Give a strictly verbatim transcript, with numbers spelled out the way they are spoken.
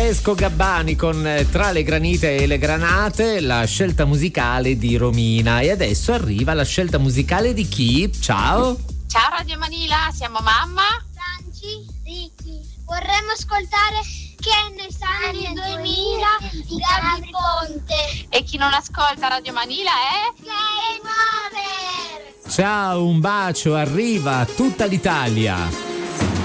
Francesco Gabbani con eh, Tra le granite e le granate, la scelta musicale di Romina. E adesso arriva la scelta musicale di chi? Ciao. Ciao Radio Manila, siamo mamma, Franci, Ricky. Vorremmo ascoltare Che ne sanno i duemila di Gabri Ponte. e chi non ascolta Radio Manila è Game Over! Ciao, un bacio, arriva tutta l'Italia.